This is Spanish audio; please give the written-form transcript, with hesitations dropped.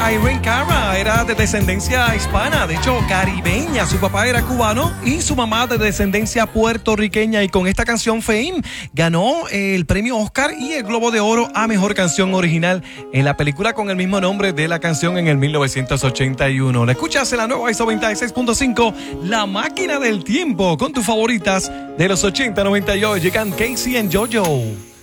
Irene Cara era de descendencia hispana, de hecho caribeña. Su papá era cubano y su mamá de descendencia puertorriqueña. Y con esta canción Fame ganó el premio Oscar y el Globo de Oro a Mejor Canción Original en la película con el mismo nombre de la canción en el 1981. La escuchas en la nueva ISO 96.5, La Máquina del Tiempo, con tus favoritas de los 80, 90 y hoy. Llegan Casey and JoJo.